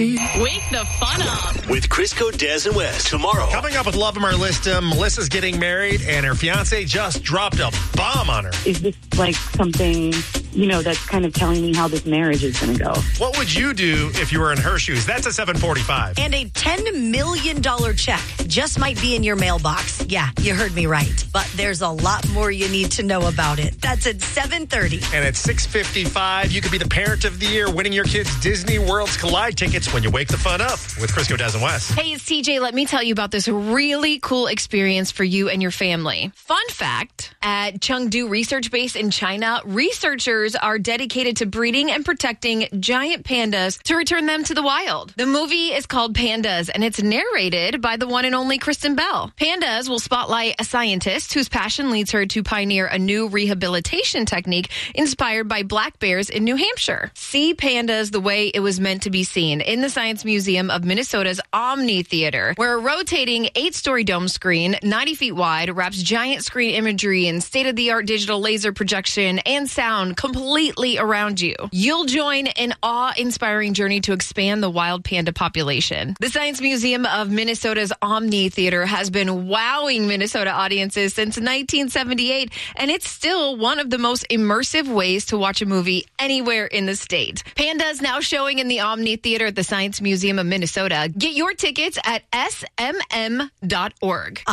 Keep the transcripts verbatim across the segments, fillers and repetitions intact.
Wake the fun up with Crisco, Des, and West tomorrow. Coming up with Love of Our List, um, Melissa's getting married, and her fiance just dropped a bomb on her. Is this like something, you know, that's kind of telling me how this marriage is going to go? What would you do if you were in her shoes? That's a seven forty-five. And a ten million dollars check just might be in your mailbox. Yeah, you heard me right. But there's a lot more you need to know about it. That's at seven thirty. And at six fifty-five, you could be the parent of the year, winning your kids' Disney World's Collide tickets when you wake the fun up with Crisco, Des, and West. Hey, it's T J. Let me tell you about this really cool experience for you and your family. Fun fact, at Chengdu Research Base in China, researchers are dedicated to breeding and protecting giant pandas to return them to the wild. The movie is called Pandas, and it's narrated by the one and only Kristen Bell. Pandas will spotlight a scientist whose passion leads her to pioneer a new rehabilitation technique inspired by black bears in New Hampshire. See pandas the way it was meant to be seen in the Science Museum of Minnesota's Omni Theater, where a rotating eight-story dome screen, ninety feet wide, wraps giant screen imagery and state-of-the-art digital laser projection and sound completely around you. You'll join an awe-inspiring journey to expand the wild panda population. The Science Museum of Minnesota's Omni Theater has been wowing Minnesota audiences since nineteen seventy-eight, and it's still one of the most immersive ways to watch a movie anywhere in the state. Pandas now showing in the Omni Theater at the Science Museum of Minnesota. Get your tickets at S M M dot org.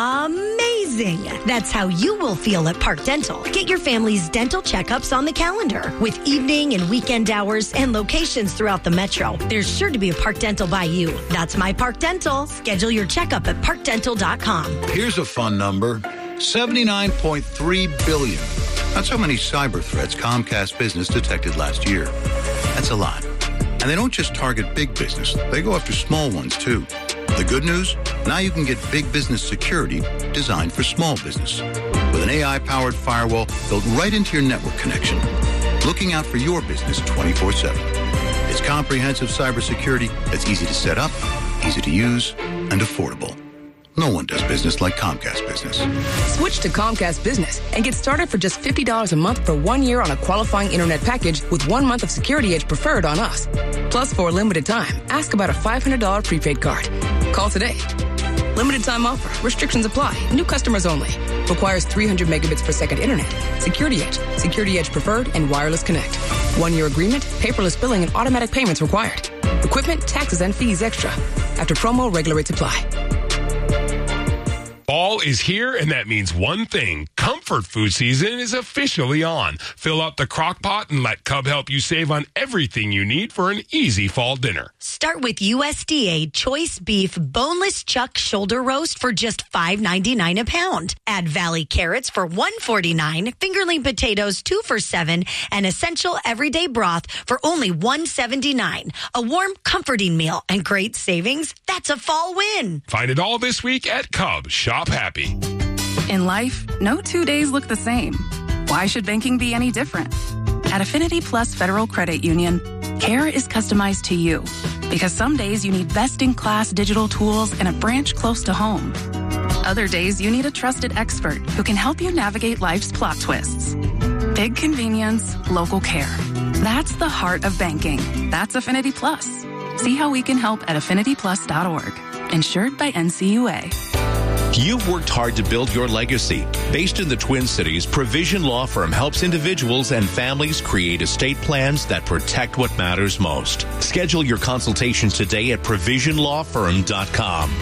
Amazing. That's how you will feel at Park Dental. Get your family's dental checkups on the calendar. With evening and weekend hours and locations throughout the metro, there's sure to be a Park Dental by you. That's my Park Dental. Schedule your checkup at park dental dot com. Here's a fun number. seventy-nine point three billion. That's how many cyber threats Comcast Business detected last year. That's a lot. And they don't just target big business. They go after small ones, too. The good news? Now you can get big business security designed for small business. With an A I-powered firewall built right into your network connection. Looking out for your business twenty-four seven. It's comprehensive cybersecurity that's easy to set up, easy to use, and affordable. No one does business like Comcast Business. Switch to Comcast Business and get started for just fifty dollars a month for one year on a qualifying internet package with one month of Security Edge Preferred on us. Plus, for a limited time, ask about a five hundred dollars prepaid card. Call today. Limited time offer. Restrictions apply. New customers only. Requires three hundred megabits per second internet. Security Edge, Security Edge Preferred, and Wireless Connect. One-year agreement, paperless billing, and automatic payments required. Equipment, taxes, and fees extra. After promo, regular rates apply. Fall is here, and that means one thing. Comfort food season is officially on. Fill up the crock pot and let Cub help you save on everything you need for an easy fall dinner. Start with U S D A Choice Beef Boneless Chuck Shoulder Roast for just five ninety-nine a pound. Add Valley Carrots for one forty-nine, fingerling potatoes two for seven, and Essential Everyday Broth for only one seventy-nine. A warm, comforting meal and great savings. That's a fall win. Find it all this week at Cub. Shop happy. In life, no two days look the same. Why should banking be any different? At Affinity Plus Federal Credit Union, care is customized to you because some days you need best-in-class digital tools and a branch close to home. Other days you need a trusted expert who can help you navigate life's plot twists. Big convenience, local care. That's the heart of banking. That's Affinity Plus. See how we can help at affinity plus dot org. Insured by N C U A. You've worked hard to build your legacy. Based in the Twin Cities, Provision Law Firm helps individuals and families create estate plans that protect what matters most. Schedule your consultation today at provision law firm dot com.